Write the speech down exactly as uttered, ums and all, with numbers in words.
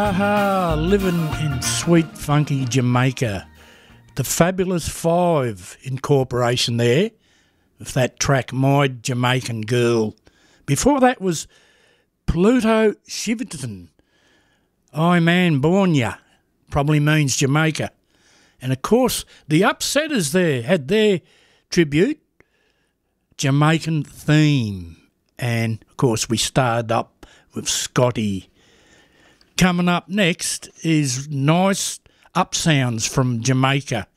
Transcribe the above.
Aha, living in sweet, funky Jamaica. The Fabulous Five incorporation there of that track, My Jamaican Girl. Before that was Pluto Shiverton, I Man Born Ya, probably means Jamaica. And of course, the Upsetters there had their tribute, Jamaican Theme. And of course, we started up with Scotty. Coming up next is nice up sounds from Jamaica.